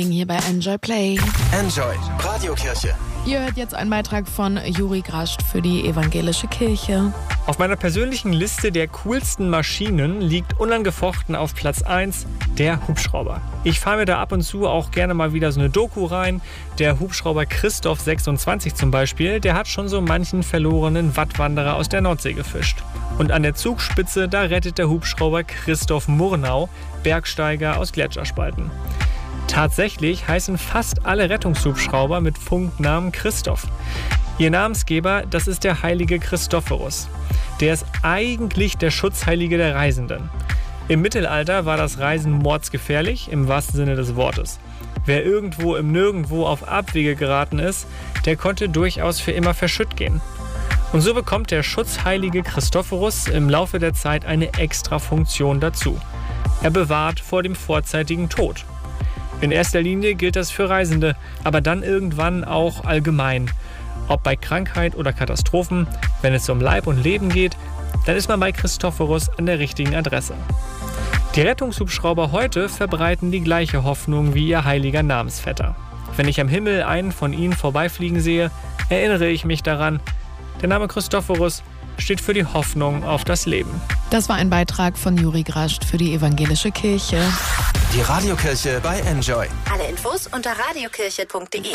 Hier bei Enjoy Play. Enjoy Radiokirche. Ihr hört jetzt einen Beitrag von Juri Grascht für die Evangelische Kirche. Auf meiner persönlichen Liste der coolsten Maschinen liegt unangefochten auf Platz 1 der Hubschrauber. Ich fahre mir da ab und zu auch gerne mal wieder so eine Doku rein. Der Hubschrauber Christoph 26 zum Beispiel, der hat schon so manchen verlorenen Wattwanderer aus der Nordsee gefischt. Und an der Zugspitze, da rettet der Hubschrauber Christoph Murnau Bergsteiger aus Gletscherspalten. Tatsächlich heißen fast alle Rettungshubschrauber mit Funknamen Christoph. Ihr Namensgeber, das ist der heilige Christophorus. Der ist eigentlich der Schutzheilige der Reisenden. Im Mittelalter war das Reisen mordsgefährlich, im wahrsten Sinne des Wortes. Wer irgendwo im Nirgendwo auf Abwege geraten ist, der konnte durchaus für immer verschütt gehen. Und so bekommt der Schutzheilige Christophorus im Laufe der Zeit eine extra Funktion dazu. Er bewahrt vor dem vorzeitigen Tod. In erster Linie gilt das für Reisende, aber dann irgendwann auch allgemein. Ob bei Krankheit oder Katastrophen, wenn es um Leib und Leben geht, dann ist man bei Christophorus an der richtigen Adresse. Die Rettungshubschrauber heute verbreiten die gleiche Hoffnung wie ihr heiliger Namensvetter. Wenn ich am Himmel einen von ihnen vorbeifliegen sehe, erinnere ich mich daran, der Name Christophorus steht für die Hoffnung auf das Leben. Das war ein Beitrag von Juri Grascht für die Evangelische Kirche. Die Radiokirche bei Enjoy. Alle Infos unter radiokirche.de.